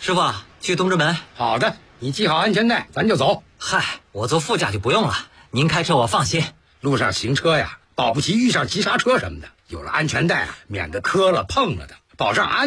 师傅，去东直门。 好的，你系好安全带，咱就走。 嗨，我坐副驾就不用了，您开车我放心。 路上行车呀，保不齐遇上急刹车什么的，有了安全带啊，免得磕了碰了的，保障安